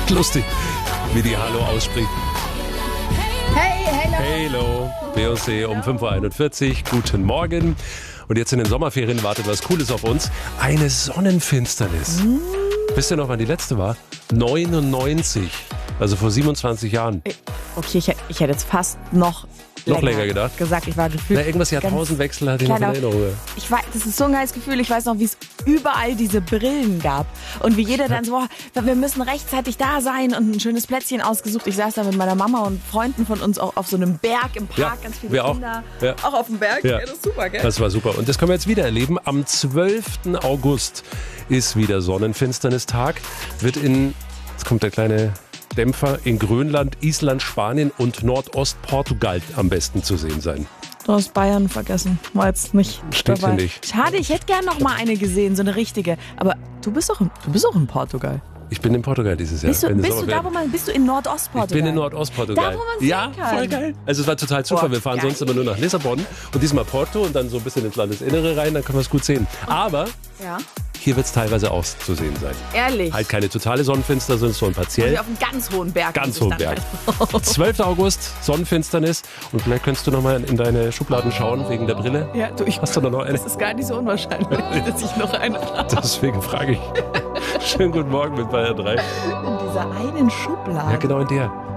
Lustig, wie die Hallo ausspricht. Hey, Hallo, Beyoncé um 5.41 Uhr. Guten Morgen. Und jetzt in den Sommerferien wartet was Cooles auf uns. Eine Sonnenfinsternis. Wisst ihr noch, wann die letzte war? 99. Also vor 27 Jahren. Okay, ich hätte jetzt fast noch länger gedacht. Gesagt, ich war gefühlt. Na, irgendwas Jahrtausendwechsel hatte ich noch in Erinnerung. Das ist so ein geiles Gefühl. Ich weiß noch, wie es überall diese Brillen gab. Und wie jeder dann so, wir müssen rechtzeitig da sein und ein schönes Plätzchen ausgesucht. Ich saß da mit meiner Mama und Freunden von uns auch auf so einem Berg im Park. Ganz viele Kinder. Auch auf dem Berg. Ja. Das ist super, gell? Das war super. Und das können wir jetzt wieder erleben. Am 12. August ist wieder Sonnenfinsternistag. Wird jetzt kommt der kleine Dämpfer, in Grönland, Island, Spanien und Nordostportugal am besten zu sehen sein. Du hast Bayern vergessen. War jetzt nicht Steht dabei. hier nicht. Schade, ich hätte gern noch mal eine gesehen, so eine richtige. Aber du bist auch in Portugal. Ich bin in Portugal dieses Jahr. Bist du in Nordostportugal? Ich bin in Nordostportugal. Da, wo man sehen kann. Voll geil. Also es war total Zufall. Wir fahren sonst immer nur nach Lissabon und diesmal Porto und dann so ein bisschen ins Landesinnere rein, dann können wir es gut sehen. Aber hier wird es teilweise auch zu sehen sein. Ehrlich? Halt keine totale Sonnenfinsternis, sondern so ein partiell. Also auf einem ganz hohen Berg. Ganz hohen Berg. 12. August, Sonnenfinsternis. Und vielleicht könntest du noch mal in deine Schubladen schauen, wegen der Brille. Ja, hast du da noch eine? Das ist gar nicht so unwahrscheinlich, dass ich noch eine habe. Deswegen frage ich. Schönen guten Morgen mit Bayern 3. In dieser einen Schublade. Ja, genau in der.